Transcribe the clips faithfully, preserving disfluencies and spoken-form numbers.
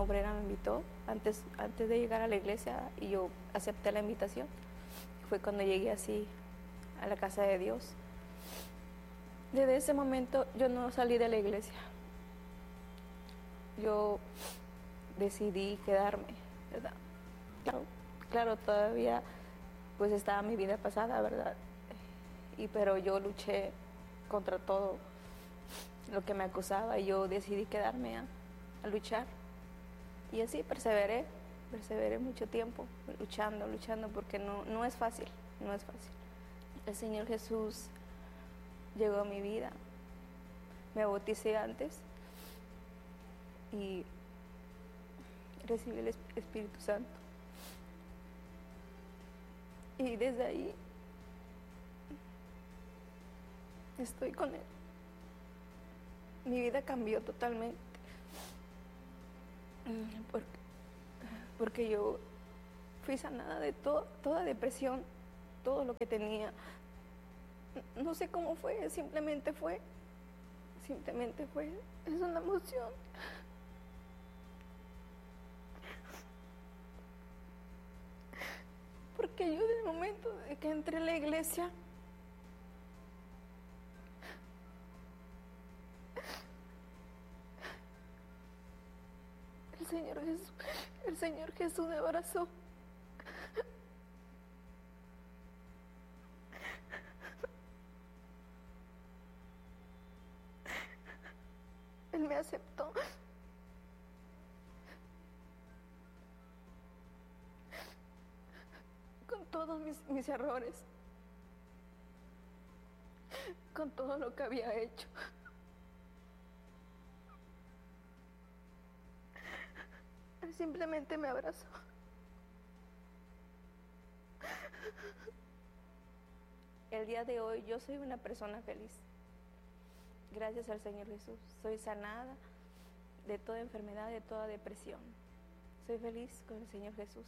obrera me invitó antes, antes de llegar a la iglesia, y yo acepté la invitación. Fue cuando llegué así a la casa de Dios. Desde ese momento yo no salí de la iglesia. Yo decidí quedarme, ¿verdad? Claro, claro, todavía pues estaba mi vida pasada, ¿verdad? Y pero yo luché contra todo lo que me acusaba, y yo decidí quedarme a, a luchar. Y así perseveré, perseveré mucho tiempo luchando, luchando, porque no, no es fácil, no es fácil. El Señor Jesús llegó a mi vida, me bauticé antes y recibí el Espíritu Santo. Y desde ahí estoy con Él. Mi vida cambió totalmente, porque, porque yo fui sanada de todo, toda depresión, todo lo que tenía. No sé cómo fue, simplemente fue, simplemente fue, es una emoción. Porque yo, del momento de que entré a la iglesia, el Señor Jesús, el Señor Jesús me abrazó. Él me aceptó. Con todos mis, mis errores, con todo lo que había hecho. Él simplemente me abrazó. El día de hoy yo soy una persona feliz. Gracias al Señor Jesús. Soy sanada de toda enfermedad, de toda depresión. Soy feliz con el Señor Jesús.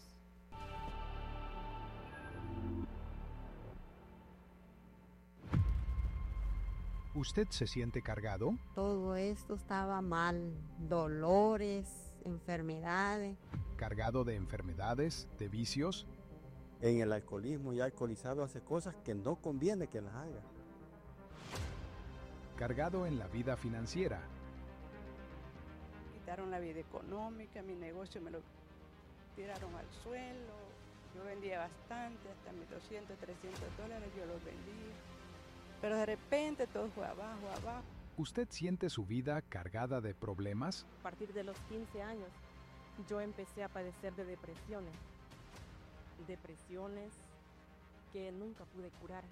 ¿Usted se siente cargado? Todo esto estaba mal, dolores, enfermedades. ¿Cargado de enfermedades, de vicios? En el alcoholismo y alcoholizado hace cosas que no conviene que las haga. ¿Cargado en la vida financiera? Quitaron la vida económica, mi negocio me lo tiraron al suelo. Yo vendía bastante, hasta mis doscientos, trescientos dólares yo los vendía. Pero de repente todo fue abajo, abajo. ¿Usted siente su vida cargada de problemas? A partir de los quince años, yo empecé a padecer de depresiones. Depresiones que nunca pude curar.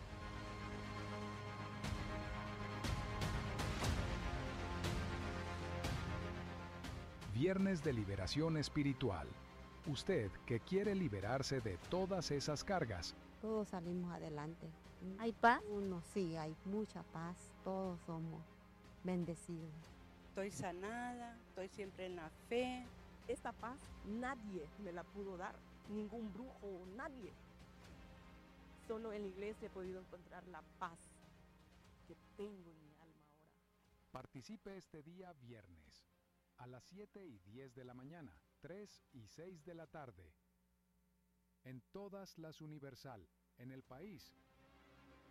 Viernes de Liberación Espiritual. Usted que quiere liberarse de todas esas cargas. Todos salimos adelante. ¿Hay paz? Uno sí, hay mucha paz. Todos somos bendecidos. Estoy sanada, estoy siempre en la fe. Esta paz nadie me la pudo dar, ningún brujo, nadie. Solo en la iglesia he podido encontrar la paz que tengo en mi alma ahora. Participe este día viernes a las siete y diez de la mañana, tres y seis de la tarde. En todas las Universal, en el país